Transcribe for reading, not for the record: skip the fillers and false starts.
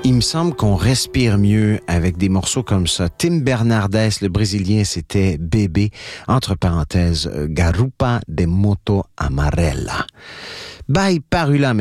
Il me semble qu'on respire mieux avec des morceaux comme ça. Tim Bernardes, le Brésilien, c'était Bébé, entre parenthèses, Garupa de Moto Amarela. By Parula.